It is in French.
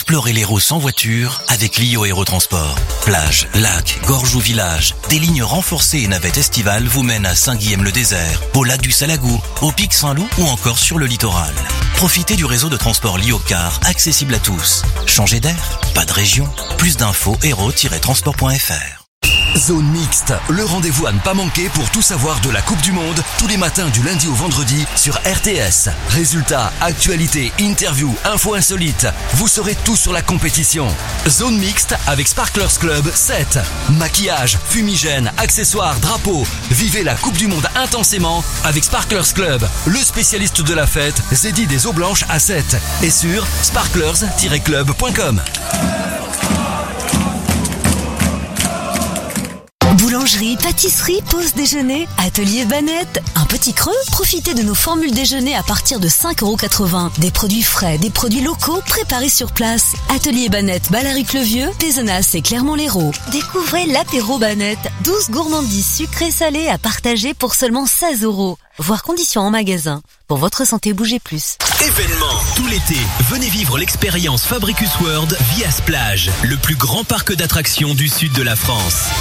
Explorez l'Hérault sans voiture avec Lio Hérault-Transport. Plage, lac, gorge ou village, des lignes renforcées et navettes estivales vous mènent à Saint-Guilhem-le-Désert, au lac du Salagou, au pic Saint-Loup ou encore sur le littoral. Profitez du réseau de transport Lio Car, accessible à tous. Changez d'air, pas de région. Plus d'infos hérault-transport.fr. Zone mixte, le rendez-vous à ne pas manquer pour tout savoir de la Coupe du Monde, tous les matins du lundi au vendredi sur RTS. Résultats, actualités, interviews, infos insolites, vous saurez tout sur la compétition. Zone mixte avec Sparklers Club 7. Maquillage, fumigène, accessoires, drapeaux. Vivez la Coupe du Monde intensément avec Sparklers Club, le spécialiste de la fête, Zeddy des Eaux Blanches à 7. Et sur sparklers-club.com. Boulangerie, pâtisserie, pause déjeuner, atelier Banette. Un petit creux? Profitez de nos formules déjeuner à partir de 5,80 €. Des produits frais, des produits locaux préparés sur place. Atelier Banette, Ballaric-le-Vieux, Pézenas et Clermont-Lérault. Découvrez l'apéro Banette. 12 gourmandises sucrées salées à partager pour seulement 16 €. Voir conditions en magasin. Pour votre santé, bougez plus. Événement tout l'été. Venez vivre l'expérience Fabricus World via Splage, le plus grand parc d'attractions du sud de la France.